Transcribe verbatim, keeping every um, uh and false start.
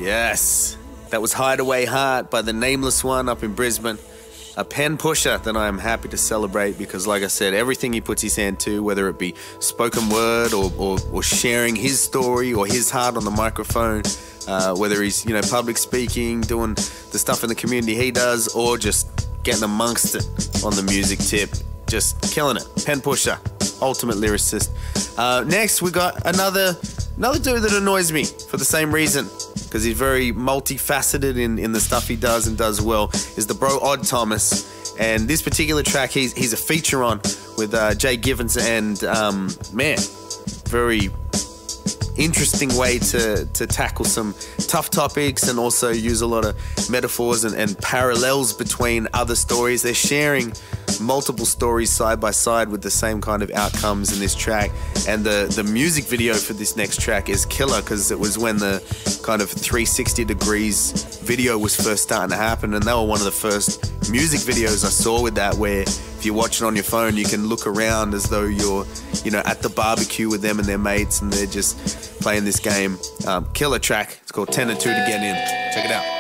Yes, that was Hideaway Heart by the Nameless One up in Brisbane. A pen pusher that I'm happy to celebrate because, like I said, everything he puts his hand to, whether it be spoken word or, or, or sharing his story or his heart on the microphone, uh, whether he's, you know, public speaking, doing the stuff in the community he does, or just getting amongst it on the music tip, just killing it. Pen pusher, ultimate lyricist. Uh, next, we got another another dude that annoys me for the same reason, because he's very multifaceted in, in the stuff he does and does well, is the bro Odd Thomas. And this particular track he's, he's a feature on with uh, Jay Givens, and um, man, very interesting way to, to tackle some tough topics and also use a lot of metaphors and, and parallels between other stories. They're sharing multiple stories side by side with the same kind of outcomes in this track. And the, the music video for this next track is killer because it was when the kind of three sixty degrees video was first starting to happen, and they were one of the first music videos I saw with that, where if you watch it on your phone you can look around as though you're, you know, at the barbecue with them and their mates and they're just playing this game. Um, killer track. It's called ten and two to get in. Check it out.